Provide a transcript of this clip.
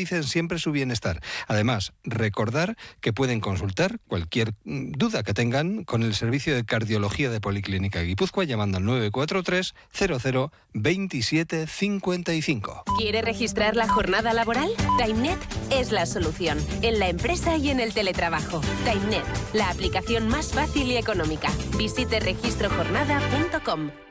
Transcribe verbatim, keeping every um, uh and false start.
prioricen siempre su bienestar. Además, recordar que pueden consultar cualquier duda que tengan con el servicio de cardiología de Policlínica Guipúzcoa llamando al nueve cuatro tres cero cero veintisiete cincuenta y cinco. ¿Quiere registrar la jornada laboral? TimeNet es la solución, en la empresa y en el teletrabajo. TimeNet, la aplicación más fácil y económica. Visite registro jornada punto com.